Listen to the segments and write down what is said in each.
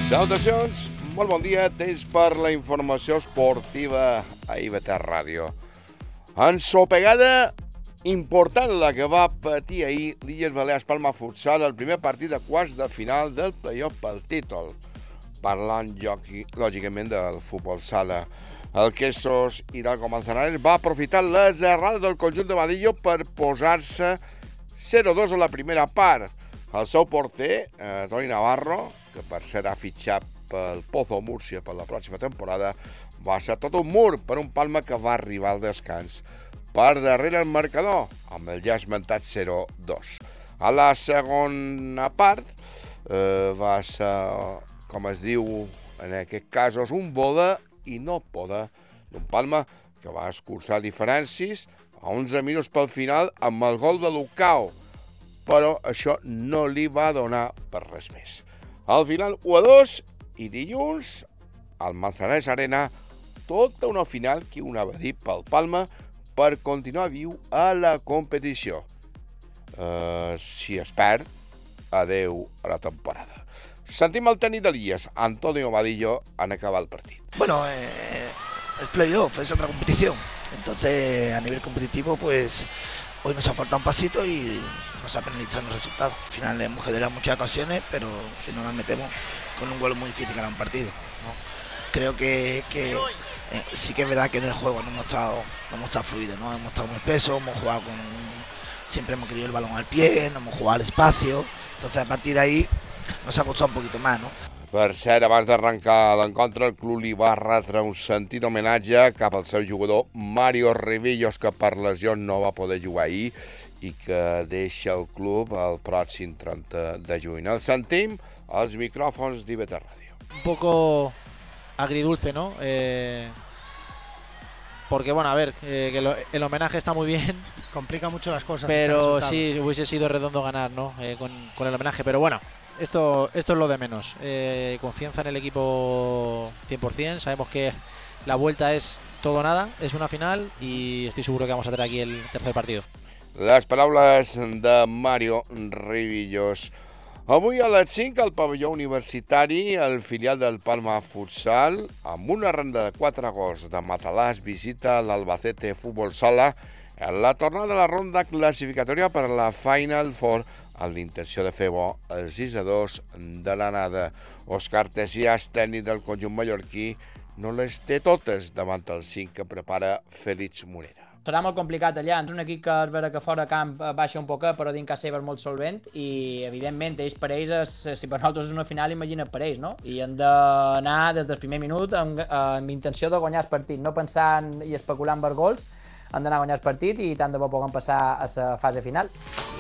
Salutacions, molt bon dia, temps per la informació esportiva a IB3 Ràdio. Ensopegada important la que va patir ahir l'Illes Balears Palma Futsal el primer partit de quarts de final del play-off pel títol, parlant lògicament del futbol sala. El Quesos Hidalgo Manzanares va aprofitar les errades del conjunt de Badillo per posar-se 0-2 a la primera part. El seu porter, Toni Navarro, que per cert ha fitxat pel Pozo Múrcia per la pròxima temporada, va ser tot un mur per un Palma que va arribar al descans per darrere el marcador, amb el ja esmentat 0-2. A la segona part va ser, com es diu en aquest cas, un boda i no poda d'un Palma que va escurçar diferències a 11 minuts pel final amb el gol de Lucao, però això no li va donar per res més. Al final 1-2 i dilluns al Manzanares Arena tota una final que una va dir pel Palma per continuar viu a la competició. Si es perd, adeu a la temporada. Sentim el tècnic de l'Illes, Antonio Vadillo, en acabar el partit. Bueno, el playoff es otra competición, entonces a nivel competitivo pues hoy nos ha faltado un pasito y nos ha penalizado los resultados. Al final hemos generado muchas ocasiones, pero si no las metemos con un gol es muy difícil ganar un partido, ¿no? Creo que sí que es verdad que en el juego no hemos estado fluidos, ¿no? Hemos estado muy espesos, siempre hemos querido el balón al pie, no hemos jugado al espacio, entonces a partir de ahí nos ha costado un poquito más, ¿no? Per cert, abans d'arrencar l'encontre, el club li va retre un sentit homenatge cap al seu jugador Mario Rivillos, que per lesió no va poder jugar ahir i que deixa el club el pròxim 30 de juny. El sentim als micròfons d'IB3 Ràdio. Un poco agridulce, ¿no? Porque, bueno, a ver, que el homenaje está muy bien. Complica mucho las cosas. Pero sí, hubiese sido redondo ganar, ¿no? Con el homenaje, pero bueno. Esto es lo de menos. Confianza en el equipo 100%. Sabemos que la vuelta es todo o nada, es una final y estoy seguro que vamos a tener aquí el tercer partido. Les paraules de Mario Rivillos. Avui a les 5 al pavelló universitari, el filial del Palma Futsal, amb una ronda de 4 gols de matalàs, visita l'Albacete Futbol Sala en la tornada de la ronda classificatòria per a la Final Four, amb l'intenció de fer bo el 6-2 de l'anada. Òscar Tessiàs, tècnic del conjunt mallorquí, no les té totes davant el 5 que prepara Félix Morera. Serà molt complicat allà, és un equip que és vera que fora camp baixa un poc, però dins casa seva és molt solvent i evidentment ells per ells, si per nosaltres és una final, imagina't per ells, no? I han d'anar des del primer minut amb intenció de guanyar el partit, no pensant i especulant per gols, han d'anar a guanyar el partit i tant de bo puguem passar a la fase final.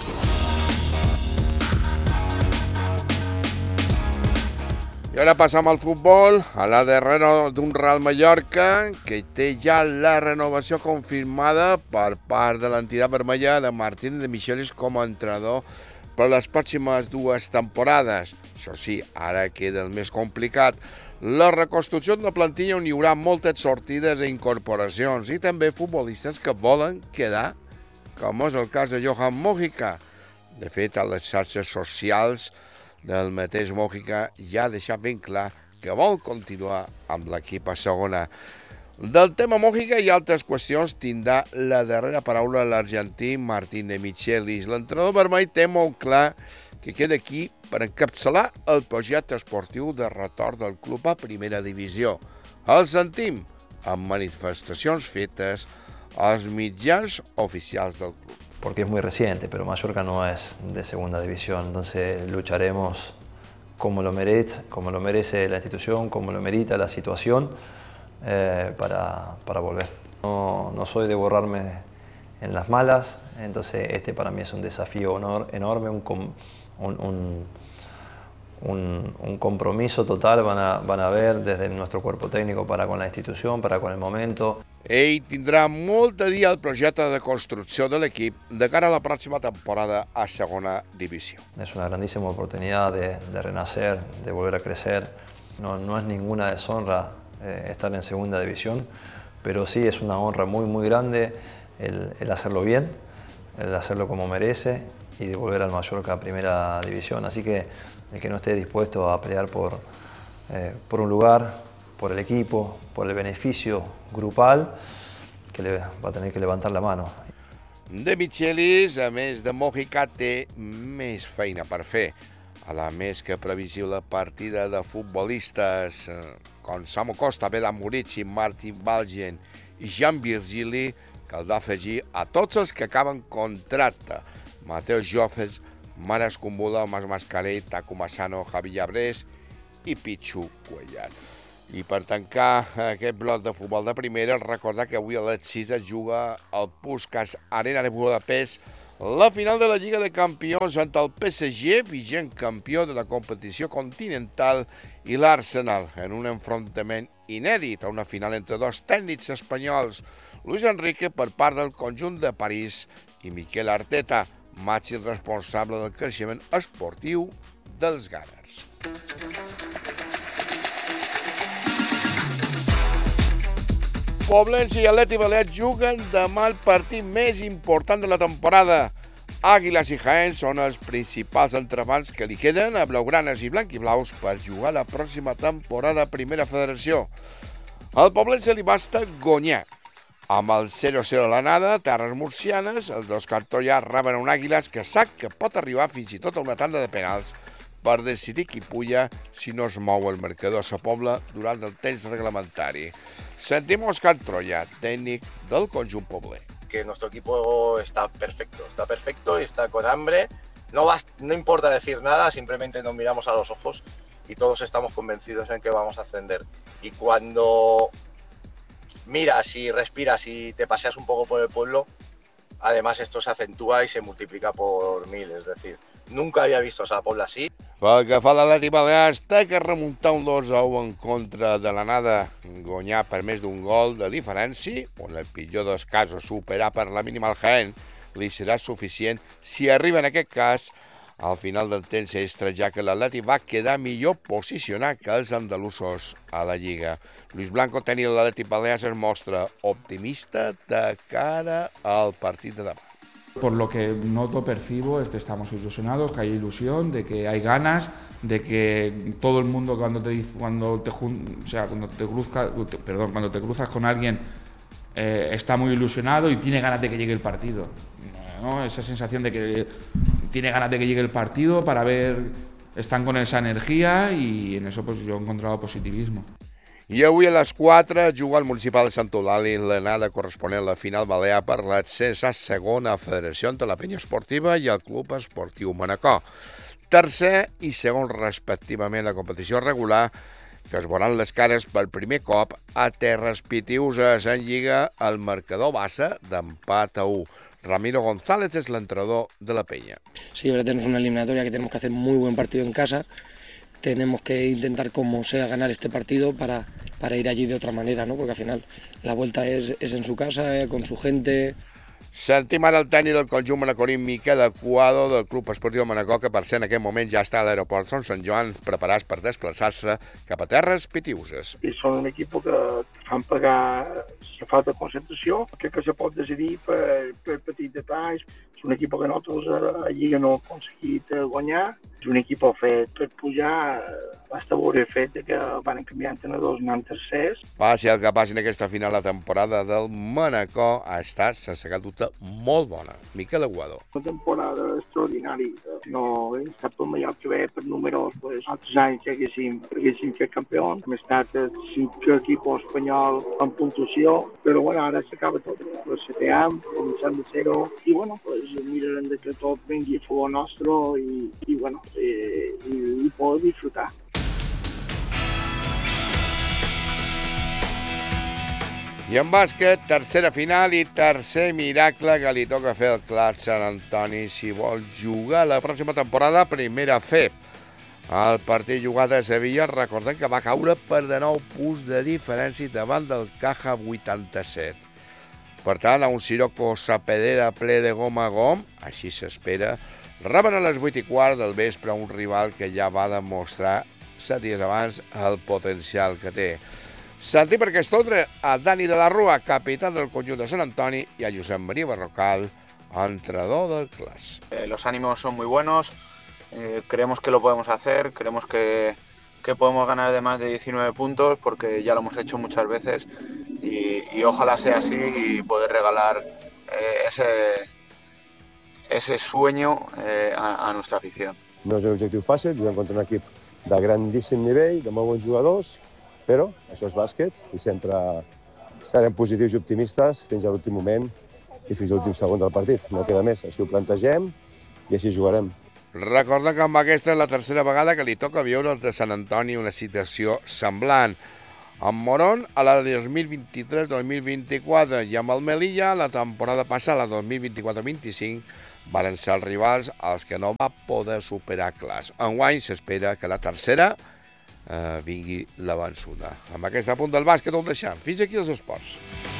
I ara passam al futbol, a la darrere d'un Real Mallorca que té ja la renovació confirmada per part de l'entitat vermella de Martín de Michelis com a entrenador per les pròximes 2 temporades. Això sí, ara queda el més complicat. La reconstrucció de la plantilla on hi haurà moltes sortides i incorporacions i també futbolistes que volen quedar, com és el cas de Johan Mojica. De fet, a les xarxes socials del mateix Mojica ja ha deixat ben clar que vol continuar amb l'equip a segona. Del tema Mojica i altres qüestions tindrà la darrera paraula l'argentí Martín de Michelis. L'entrenador vermell té molt clar que queda aquí per encapçalar el projecte esportiu de retorn del club a primera divisió. El sentim amb manifestacions fetes als mitjans oficials del club. Porque es muy reciente, pero Mallorca no es de segunda división, entonces lucharemos como lo merece la institución, como lo merita la situación para volver. No soy de borrarme en las malas, entonces este para mí es un desafío enorme, un compromiso total van a ver desde nuestro cuerpo técnico para con la institución, para con el momento. Ell tindrà molt de dia el projecte de construcció de l'equip de cara a la pròxima temporada a segona divisió. Es una grandísima oportunidad de renacer, de volver a crecer. No es ninguna deshonra estar en segunda división, pero sí es una honra muy grande el hacerlo bien, el hacerlo como merece y de volver al Mallorca a primera división. Así que el que no esté dispuesto a pelear por un lugar, por el equipo, por el beneficio grupal, que le va a tener que levantar la mano. De Michelis, a més de Mojica, té més feina per fer. A la més que previsible partida de futbolistes com Samu Costa, Bela Murici, Martin Balgen i Jean Virgili, caldrà afegir a tots els que acaben contracte. Mateo Joffes, Mares Kumbula, Mas Mascarell, Taco Massano, Javi Llabrés i Pichu Cuellar. I per tancar aquest bloc de futbol de primera, recordar que avui a les 6 es juga al Puskás Arena de Budapest la final de la Lliga de Campions entre el PSG, vigent campió de la competició continental, i l'Arsenal, en un enfrontament inèdit a una final entre dos tècnics espanyols, Luis Enrique per part del conjunt de París i Miquel Arteta, màxim responsable del creixement esportiu dels Gunners. Poblense i Atleti Balears juguen demà el partit més important de la temporada. Àguiles i Jaén són els principals entrebancs que li queden a blaugranes i blanquiblaus per jugar la pròxima temporada a Primera Federació. Al Poblense li basta guanyar. Amb el 0-0 a l'anada, terres murcianes, els dos cartollars reben un Àguiles que sap que pot arribar fins i tot a una tanda de penals per decidir qui puja si no es mou el marcador a Sa Pobla durant el temps reglamentari. Sentim Òscar Troya, técnico del conjunt pobler. Que nuestro equipo está perfecto y está con hambre. No importa decir nada, simplemente nos miramos a los ojos y todos estamos convencidos en que vamos a ascender. Y cuando miras y respiras y te paseas un poco por el pueblo, además esto se acentúa y se multiplica por 1000, es decir, nunca había visto a Sa Pobla así. Pel que fa a l'Atleti Balears, té que remuntar un 2-1 en contra de l'anada, guanyar per més d'un gol de diferència, on el pitjor dels casos superar per la mínima el Jaén li serà suficient si arriba en aquest cas al final del temps extra, ja que l'Atleti va quedar millor posicionat que els andalusos a la Lliga. Luis Blanco, tècnic de l'Atleti Balears, es mostra optimista de cara al partit de demà. Por lo que noto, percibo, es que estamos ilusionados, que hay ilusión, de que hay ganas, de que todo el mundo cuando te cruzas con alguien está muy ilusionado y tiene ganas de que llegue el partido, ¿no? Esa sensación de que tiene ganas de que llegue el partido para ver, están con esa energía y en eso pues yo he encontrado positivismo. I avui a les 4 juga el Municipal de Sant Eulàlia i l'anada corresponent a la final balear per l'ascens a segona federació entre la Penya Esportiva i el Club Esportiu Manacor. Tercer i segon respectivament la competició regular, que es veuran les cares per primer cop a terres pitiuses. En Lliga el marcador basa d'empat a 1. Ramiro González es l'entrenador de la Peña. Sí, ahora tenemos una eliminatoria que tenemos que hacer muy buen partido en casa. Tenemos que intentar como sea ganar este partido para ir allí de otra manera, ¿no? Porque al final la vuelta es en su casa, con su gente. Sentim ara el tècnic del conjunt manacorí, Miquel Acuado, del Club Esportiu Manacor, que per ser en aquest moment ja està a l'aeroport Sant Joan, preparats per desplaçar-se cap a terres pitiuses. I són un equip que fan pagar la falta de concentració, que se pot decidir per petits detalls. És un equip que nosaltres a la Lliga no hem aconseguit guanyar. És un equip fet per pujar. Basta veure el fet que van canviar entrenadors, anant tercers. Passi el que passi en aquesta final, la temporada del Manacor ha estat, sense cap dubte, molt bona. Miquel Aguado. Una temporada extraordinària. No hem estat tot millor que bé per números. Altres anys que haguéssim fet campions. Hem estat el 5 equip espanyol en puntuació, però bueno, ara s'acaba tot. Reseteam, començant de zero i bueno, mirarem que tot vingui a favor nostre i bueno, i poder disfrutar. I en bàsquet, tercera final i tercer miracle que li toca fer el Club Sant Antoni si vol jugar la pròxima temporada a Primera FEB. El partit jugat a Sevilla, recordem que va caure per de 9 punts de diferència davant del Caja 87. Per tant, a un Sirocco Sapedera ple de gom a gom, així s'espera, reben a les 8:15 del vespre un rival que ja va demostrar 7 dies abans el potencial que té. Sentim per aquest ordre a Dani de la Rua, capità del conjunt de Sant Antoni, i a Josep Maria Barrocal, entrenador del CLAS. Los ánimos son muy buenos, creemos que lo podemos hacer, creemos que que podemos ganar de más de 19 puntos porque ya lo hemos hecho muchas veces y ojalá sea así y poder regalar ese sueño a nuestra afición. No és un objectiu fàcil, juguem contra un equip de grandíssim nivell, de molt bons jugadors, però això és bàsquet i sempre estarem positius i optimistes fins a l'últim moment i fins a l'últim segon del partit. No queda més, així ho plantegem i així jugarem. Recorda que amb aquesta és la tercera vegada que li toca viure al de Sant Antoni una situació semblant. Amb Morón a la 2023-2024 i amb el Melilla la temporada passada, la 2024-25, van ser els rivals als que no va poder superar clars. Enguany s'espera que la tercera vingui la vençuda. Amb aquest punt del bàsquet ho deixem. Fins aquí els esports.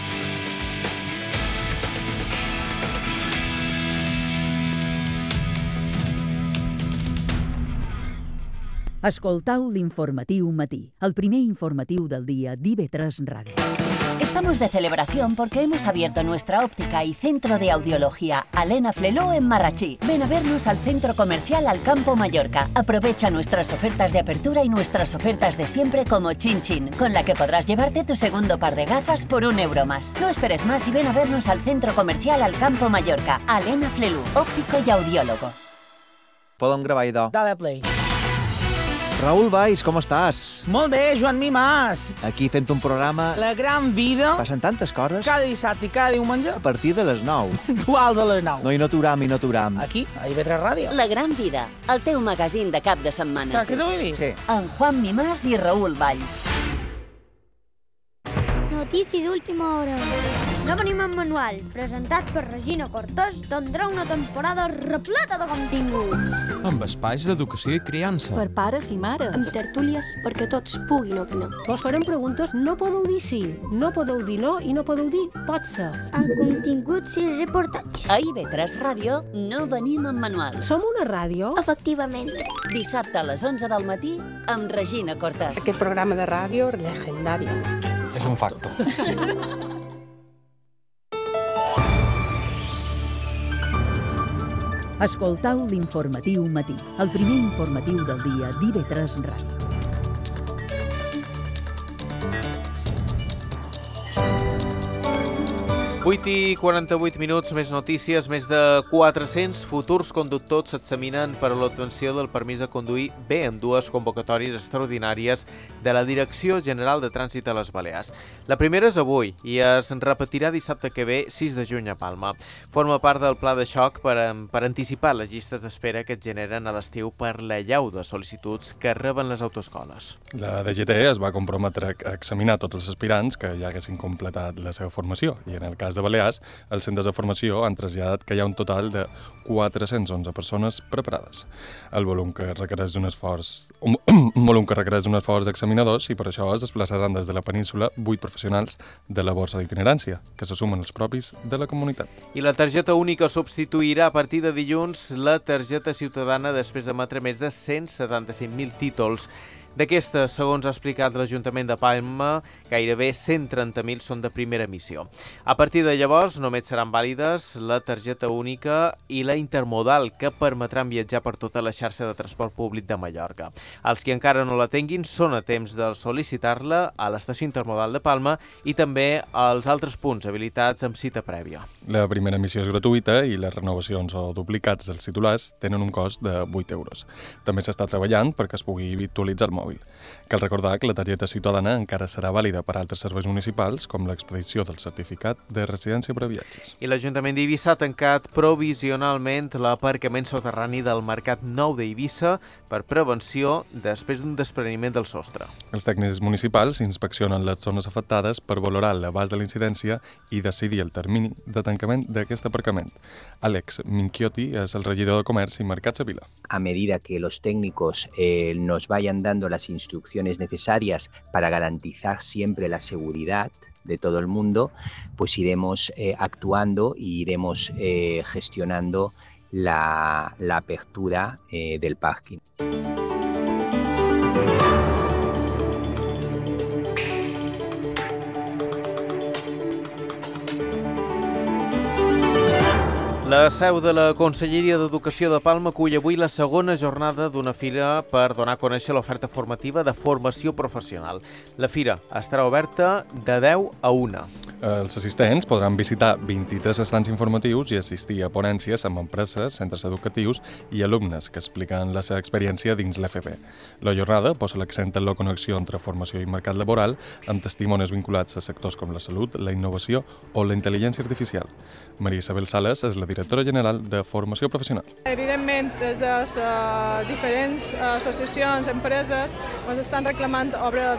Escoltau l'informatiu matí, el primer informatiu del dia d'IV3 Ràdio. Estamos de celebración porque hemos abierto nuestra óptica y centro de audiología Alena Fleló en Marrachí. Ven a vernos al centro comercial Alcampo Mallorca. Aprovecha nuestras ofertas de apertura y nuestras ofertas de siempre como Chin Chin, con la que podrás llevarte tu segundo par de gafas por €1 más. No esperes más y ven a vernos al centro comercial Alcampo Mallorca. Alena Fleló, óptico y audiólogo. Podem gravar, idò. Dale play. Raül Valls, com estàs? Molt bé, Joan Mimàs. Aquí fent un programa... La gran vida. Passen tantes coses. Cada dissabte i cada diumenge. A partir de les 9. Duals a les 9. No, i no t'uram. Aquí, a IB3 Ràdio. La gran vida, el teu magazín de cap de setmana. Saps què t'ho vull dir? Sí. Amb Juan Mimàs i Raül Valls. Notícies d'última hora. No venim en manual, presentat per Regina Cortós, tindrà una temporada repleta de continguts. Amb espais d'educació i criança. Per pares i mares. Amb tertúlies perquè tots puguin opinar. Vos farem preguntes, no podeu dir sí, no podeu dir no i no podeu dir pot ser. Amb continguts i reportatges. A IB3 Ràdio no venim en manual. Som una ràdio? Efectivament. Dissabte a les 11 del matí amb Regina Cortós. Aquest programa de ràdio legendari. És un facto. Escoltau l'informatiu matí, el primer informatiu del dia d'IV3 Ràdio. 8:48, més notícies. Més de 400 futurs conductors s'examinen per a l'obtenció del permís de conduir B en dues convocatòries extraordinàries de la Direcció General de Trànsit a les Balears. La primera és avui i es repetirà dissabte que ve, 6 de juny, a Palma. Forma part del pla de xoc per anticipar les llistes d'espera que es generen a l'estiu per l'allau de sol·licituds que reben les autoescoles. La DGT es va comprometre a examinar tots els aspirants que ja haguessin completat la seva formació i en el cas de Balears, els centres de formació han traslladat que hi ha un total de 411 persones preparades. El volum que requereix d'un esforç d'examinadors i per això es desplaçaran des de la península 8 professionals de la borsa d'itinerància, que se sumen els propis de la comunitat. I la targeta única substituirà a partir de dilluns la targeta ciutadana després d'emetre més de 175.000 títols. D'aquestes, segons ha explicat l'Ajuntament de Palma, gairebé 130.000 són de primera emissió. A partir de llavors, només seran vàlides la targeta única i la intermodal, que permetran viatjar per tota la xarxa de transport públic de Mallorca. Els que encara no la tinguin són a temps de sol·licitar-la a l'estació intermodal de Palma i també als altres punts habilitats amb cita prèvia. La primera emissió és gratuïta i les renovacions o duplicats dels titulars tenen un cost de 8 euros. També s'està treballant perquè es pugui virtualitzar el mòbil. Cal recordar que la targeta ciutadana encara serà vàlida per a altres serveis municipals, com l'expedició del certificat de residència per a viatges. I l'Ajuntament d'Eivissa ha tancat provisionalment l'aparcament soterrani del Mercat Nou d'Eivissa per prevenció després d'un despreniment del sostre. Els tècnics municipals inspeccionen les zones afectades per valorar l'abast de la incidència i decidir el termini de tancament d'aquest aparcament. Àlex Minchiotti és el regidor de Comerç i Mercats a Vila. A medida que los técnicos nos vayan dando las instrucciones necesarias para garantizar siempre la seguridad de todo el mundo, pues iremos actuando y iremos gestionando la apertura del parking. La seu de la Conselleria d'Educació de Palma acull avui la segona jornada d'una fira per donar a conèixer l'oferta formativa de formació professional. La fira estarà oberta de 10 a 1. Els assistents podran visitar 23 estants informatius i assistir a ponències amb empreses, centres educatius i alumnes que expliquen la seva experiència dins l'FP. La jornada posa l'accent en la connexió entre formació i mercat laboral amb testimonis vinculats a sectors com la salut, la innovació o la intel·ligència artificial. Maria Isabel Sales és la directora general de Formació Professional. Evidentment, des de les diferents associacions, empreses, ens estan reclamant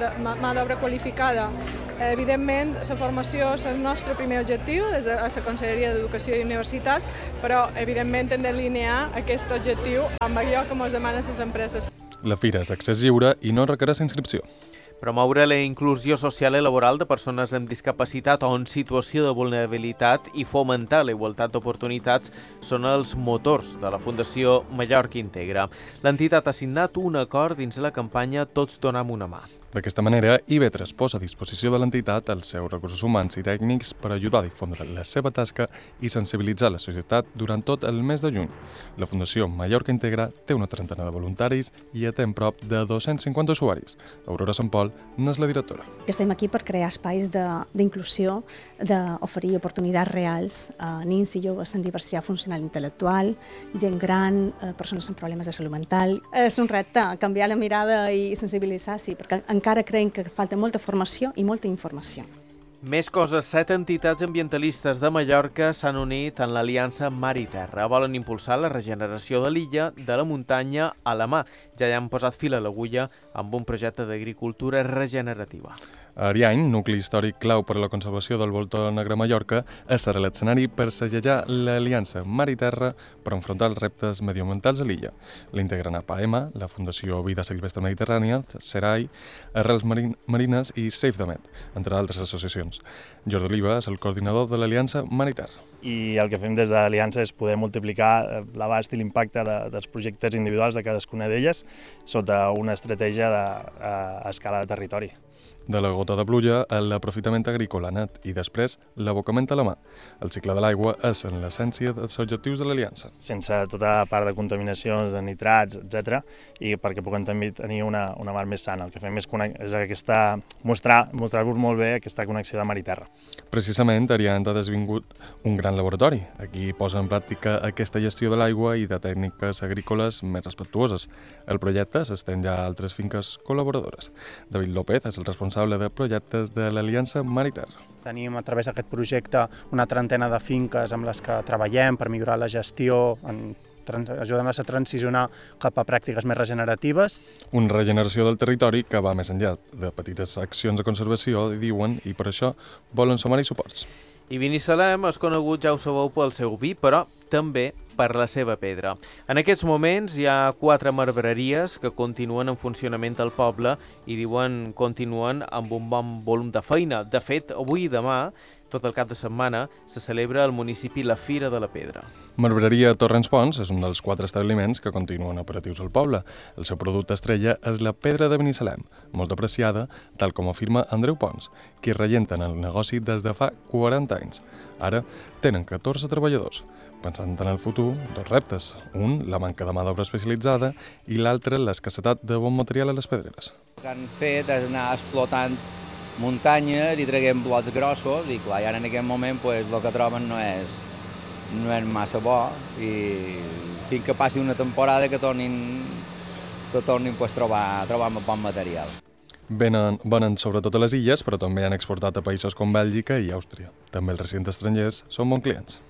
mà d'obra qualificada. Evidentment, la formació és el nostre primer objectiu des de la Conselleria d'Educació i Universitats, però evidentment hem d'alinear aquest objectiu amb allò que ens demanen les empreses. La fira és d'accés lliure i no requereix inscripció. Promoure la inclusió social i laboral de persones amb discapacitat o en situació de vulnerabilitat i fomentar la igualtat d'oportunitats són els motors de la Fundació Mallorca Integra. L'entitat ha signat un acord dins la campanya Tots donem una mà. D'aquesta manera, IB3 posa a disposició de l'entitat els seus recursos humans i tècnics per ajudar a difondre la seva tasca i sensibilitzar la societat durant tot el mes de juny. La Fundació Mallorca Integra té una trentena de voluntaris i atén prop de 250 usuaris. Aurora Sant Pol n'és la directora. Estem aquí per crear espais d'inclusió, d'oferir oportunitats reals a nens i joves amb diversitat funcional intel·lectual, gent gran, persones amb problemes de salut mental. És un repte, canviar la mirada i sensibilitzar, sí, perquè encara creiem que falta molta formació i molta informació. Més coses, 7 entitats ambientalistes de Mallorca s'han unit en l'Aliança Mar i Terra. Volen impulsar la regeneració de l'illa, de la muntanya a la mà. Ja hi han posat fil a l'agulla amb un projecte d'agricultura regenerativa. Ariany, nucli històric clau per a la conservació del voltor negre a Mallorca, serà l'escenari per segellar l'Aliança Mar i Terra per enfrontar els reptes medioambientals a l'illa. L'integren APAEMA, la Fundació Vida Silvestre Mediterrània, SERAI, Arrels Marines i Save the Med, entre altres associacions. Jordi Oliva és el coordinador de l'Aliança Mar i Terra. I el que fem des de l'Aliança és poder multiplicar l'abast i l'impacte dels projectes individuals de cadascuna d'elles sota una estratègia a escala de territori. De la gota de pluja a l'aprofitament agrícola net i després l'abocament a la mà. El cicle de l'aigua és en l'essència dels objectius de l'Aliança. Sense tota la part de contaminacions, de nitrats, etc. i perquè puguem també tenir una mar més sana. El que fem és mostrar-vos molt bé aquesta connexió de mar i terra. Precisament, Ariany ha desvingut un gran laboratori. Aquí posa en pràctica aquesta gestió de l'aigua i de tècniques agrícoles més respectuoses. El projecte s'estén ja a altres finques col·laboradores. David López és el responsable de projectes de l'Aliança Mar i Terra. Tenim a través d'aquest projecte una trentena de finques amb les que treballem per millorar la gestió, ajudant-les a transicionar cap a pràctiques més regeneratives. Una regeneració del territori que va més enllà de petites accions de conservació, diuen, i per això volen sumar-hi suports. I Binissalem és conegut, ja ho sabeu, pel seu vi, però també per la seva pedra. En aquests moments hi ha 4 marbreries que continuen en funcionament al poble i diuen continuen amb un bon volum de feina. De fet, avui i demà, tot el cap de setmana, se celebra al municipi la Fira de la Pedra. Marbreria Torrents Pons és un dels 4 establiments que continuen operatius al poble. El seu producte estrella és la pedra de Binissalem, molt apreciada, tal com afirma Andreu Pons, qui regenten el negoci des de fa 40 anys. Ara tenen 14 treballadors. Pensant en el futur, 2 reptes. Un, la manca de mà d'obra especialitzada, i l'altre, l'escassetat de bon material a les pedreres. El que han fet és anar explotant muntanyes i traguem blocs grossos i clar, ara en aquest moment el que troben no és massa bo i fins que passi una temporada que tornin a trobar bon material. Venen sobretot a les illes, però també han exportat a països com Bèlgica i Àustria. També els residents estrangers són bons clients.